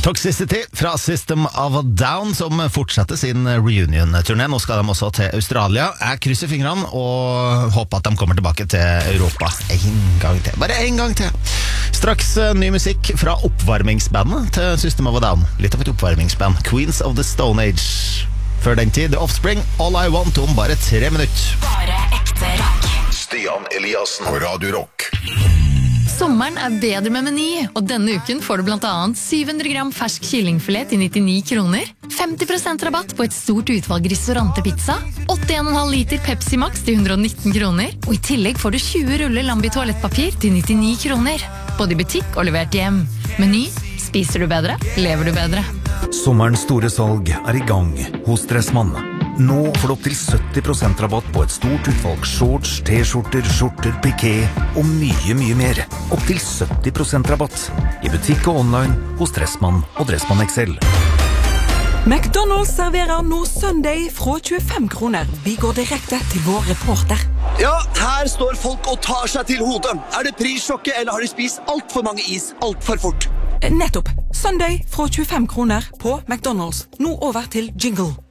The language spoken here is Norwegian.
Toxicity fra System of a Down, som fortsetter sin reunion-turné. Nå skal de også til Australia. Jeg krysser fingrene og håper at de kommer tilbake til Europa en gang til. Bare en gang til. Straks ny musikk fra oppvarmingsbandet til System of a Down. Litt av et oppvarmingsband. Queens of the Stone Age. Før den tid, The Offspring, All I Want om bare 3 minutter. Bare ekte rock. Stian Eliassen på Radio Rock. Sommeren bedre med Meny, og denne uken får du blant annet 700 gram fersk kyllingfilet til 99 kroner, 50% rabatt på et stort utvalg ristorante-pizza, 81,5 liter Pepsi Max til 119 kroner, og i tillegg får du 20 ruller Lambi toalettpapir til 99 kroner. Både i butikk og levert hjem. Meny, spiser du bedre, lever du bedre. Sommerens store salg i gang hos Dressmann. Nå får du opp til 70% rabatt på et stort utvalg shorts, t-skjorter, skjorter, piké og mye mer. Opp til 70% rabatt i butikk og online hos Dressmann og Dressmann XL. McDonald's serverer nå Sunday fra 25 kroner. Vi går direkte til vår reporter. Ja, her står folk og tar seg til hodet. Det prissjokket, eller har de spist alt for mange is, alt for fort? Nettopp. Sunday fra 25 kroner på McDonald's. Nå over til jingle.